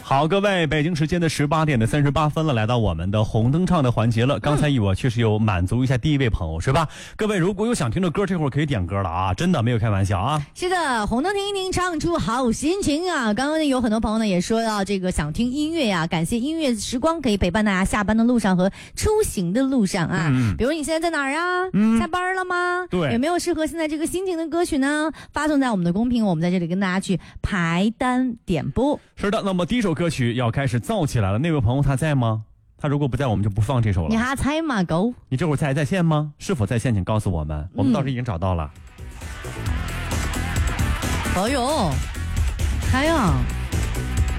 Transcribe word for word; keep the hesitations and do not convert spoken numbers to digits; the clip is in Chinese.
好，各位，北京时间的十八点的三十八分了，来到我们的红灯唱的环节了。刚才我确实有满足一下第一位朋友，是吧？各位如果有想听的歌，这会儿可以点歌了啊，真的没有开玩笑啊。 是的，红灯听一听，唱出好心情啊！刚刚有很多朋友呢也说到这个想听音乐啊，感谢音乐时光可以陪伴大家下班的路上和出行的路上啊。嗯、比如你现在在哪儿啊？嗯、下班了吗？ 对， 有没有适合现在这个心情的歌曲呢？发送在我们的公屏，我们在这里跟大家去排单点播。 是的，那么第一首歌曲要开始造起来了，那位朋友他在吗？他如果不在，我们就不放这首了。 你还猜吗？狗， 你这会儿在在线吗？是否在线？请告诉我们，我们倒是已经找到了。 哎呦，猜啊！